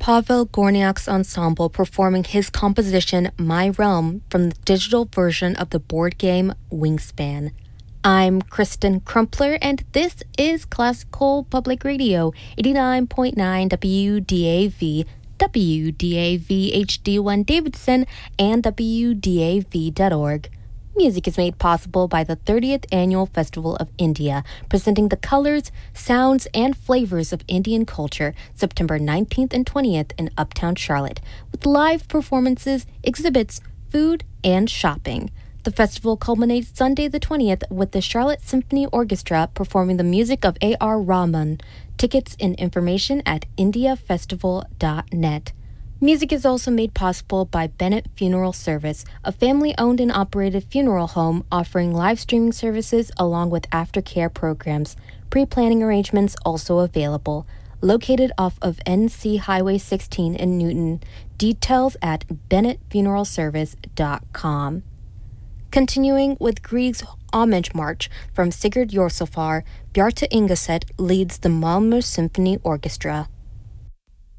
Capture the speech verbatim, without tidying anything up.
Pavel Gorniak's ensemble performing his composition My Realm from the digital version of the board game Wingspan. I'm Kristen Crumpler, and this is Classical Public Radio, eighty-nine point nine W D A V, W D A V H D one Davidson, and W D A V dot org. Music is made possible by the thirtieth Annual Festival of India, presenting the colors, sounds, and flavors of Indian culture September nineteenth and twentieth in Uptown Charlotte, with live performances, exhibits, food, and shopping. The festival culminates Sunday the twentieth with the Charlotte Symphony Orchestra performing the music of A R Rahman. Tickets and information at india festival dot net. Music is also made possible by Bennett Funeral Service, a family-owned and operated funeral home offering live streaming services along with aftercare programs. Pre-planning arrangements also available. Located off of N C Highway sixteen in Newton. Details at bennett funeral service dot com. Continuing with Grieg's Homage March from Sigurd Jorsalfar, Bjarte Ingeset leads the Malmö Symphony Orchestra.